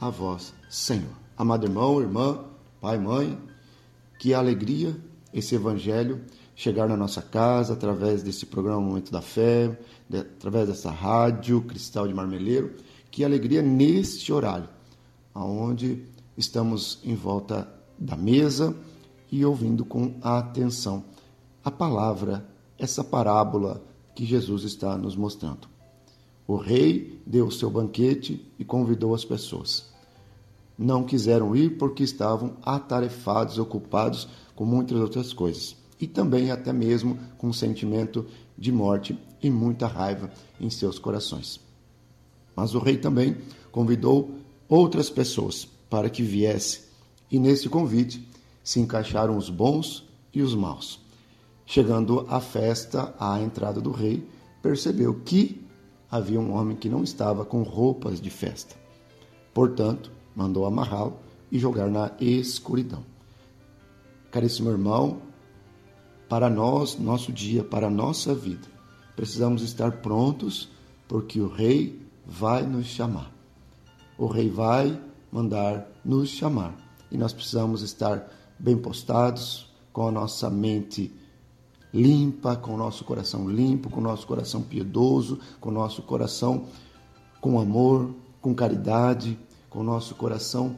a vós, Senhor. Amado irmão, irmã, pai, mãe, que alegria esse evangelho chegar na nossa casa através desse programa Momento da Fé, através dessa rádio Cristal de Marmeleiro. Que alegria neste horário, onde estamos em volta da mesa e ouvindo com atenção a palavra, essa parábola que Jesus está nos mostrando. O rei deu o seu banquete e convidou as pessoas. Não quiseram ir porque estavam atarefados, ocupados com muitas outras coisas. E também até mesmo com um sentimento de morte e muita raiva em seus corações. Mas o rei também convidou outras pessoas para que viessem. E nesse convite se encaixaram os bons e os maus. Chegando à festa, à entrada do rei, percebeu que havia um homem que não estava com roupas de festa. Portanto, mandou amarrá-lo e jogar na escuridão. Caríssimo irmão, para nós, nosso dia, para a nossa vida, precisamos estar prontos, porque o rei vai nos chamar. O rei vai mandar nos chamar. E nós precisamos estar bem postados, com a nossa mente limpa, com o nosso coração limpo, com o nosso coração piedoso, com o nosso coração com amor, com caridade, com o nosso coração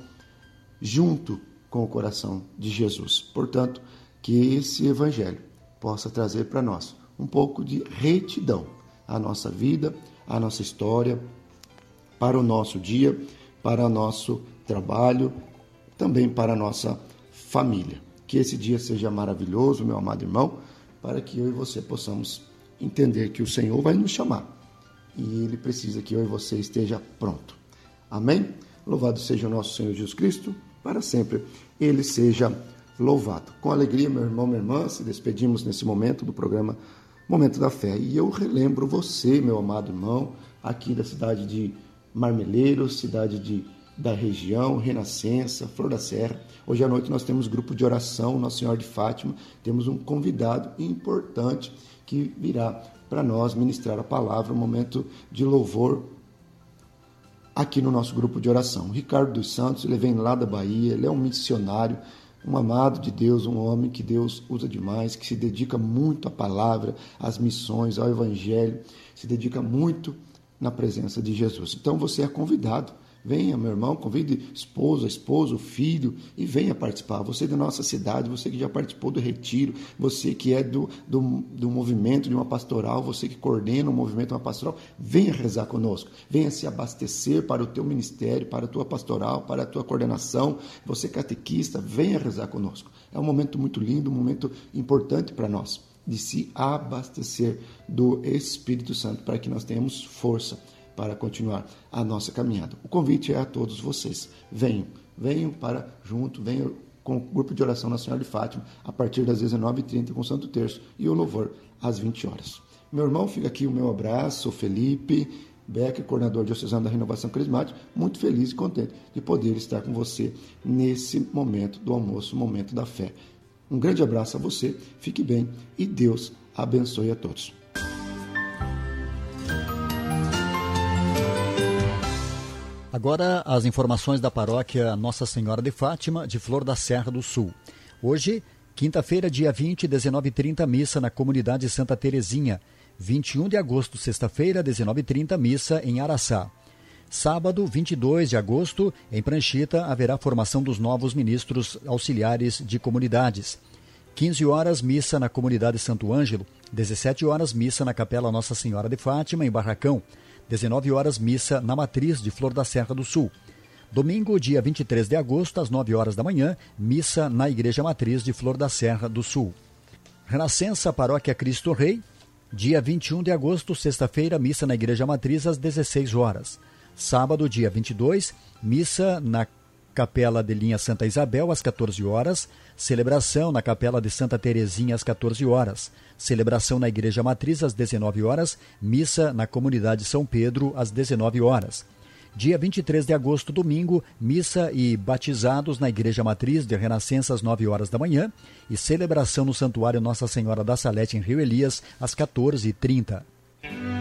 junto com o coração de Jesus. Portanto, que esse evangelho possa trazer para nós um pouco de retidão à nossa vida, à nossa história, para o nosso dia, para o nosso trabalho, também para a nossa família. Que esse dia seja maravilhoso, meu amado irmão, para que eu e você possamos entender que o Senhor vai nos chamar e Ele precisa que eu e você esteja pronto. Amém? Louvado seja o nosso Senhor Jesus Cristo, para sempre Ele seja louvado. Com alegria, meu irmão, minha irmã, se despedimos nesse momento do programa Momento da Fé. E eu relembro você, meu amado irmão, aqui da cidade de Marmeleiro, cidade da região, Renascença, Flor da Serra. Hoje à noite nós temos grupo de oração, Nossa Senhora de Fátima. Temos um convidado importante que virá para nós ministrar a palavra, um momento de louvor aqui no nosso grupo de oração. Ricardo dos Santos, ele vem lá da Bahia, ele é um missionário, um amado de Deus, um homem que Deus usa demais, que se dedica muito à palavra, às missões, ao evangelho, se dedica muito na presença de Jesus. Então você é convidado. Venha, meu irmão, convide esposo, filho e venha participar. Você da nossa cidade, você que já participou do retiro, você que é do movimento de uma pastoral, você que coordena o movimento de uma pastoral, venha rezar conosco. Venha se abastecer para o teu ministério, para a tua pastoral, para a tua coordenação. Você catequista, venha rezar conosco. É um momento muito lindo, um momento importante para nós, de se abastecer do Espírito Santo, para que nós tenhamos força para continuar a nossa caminhada. O convite é a todos vocês. Venham para junto, venham com o grupo de oração Nossa Senhora de Fátima, a partir das 19h30 com o Santo Terço e o louvor às 20 horas. Meu irmão, fica aqui o meu abraço, Felipe Becker, coordenador diocesano da Renovação Carismática, muito feliz e contente de poder estar com você nesse momento do almoço, momento da fé. Um grande abraço a você, fique bem e Deus abençoe a todos. Agora, as informações da paróquia Nossa Senhora de Fátima, de Flor da Serra do Sul. Hoje, quinta-feira, dia 20, 19h30, missa na comunidade Santa Terezinha. 21 de agosto, sexta-feira, 19h30, missa em Araçá. Sábado, 22 de agosto, em Pranchita, haverá formação dos novos ministros auxiliares de comunidades. 15 horas, missa na comunidade Santo Ângelo. 17 horas, missa na Capela Nossa Senhora de Fátima, em Barracão. 19 horas, missa na Matriz de Flor da Serra do Sul. Domingo, dia 23 de agosto, às 9 horas da manhã, missa na Igreja Matriz de Flor da Serra do Sul. Renascença, Paróquia Cristo Rei, dia 21 de agosto, sexta-feira, missa na Igreja Matriz às 16 horas. Sábado, dia 22, missa na Capela de Linha Santa Isabel às 14 horas, celebração na Capela de Santa Terezinha às 14 horas, celebração na Igreja Matriz às 19 horas, missa na Comunidade São Pedro às 19 horas. Dia 23 de agosto, domingo, missa e batizados na Igreja Matriz de Renascença às 9 horas da manhã e celebração no Santuário Nossa Senhora da Salete em Rio Elias às 14h30.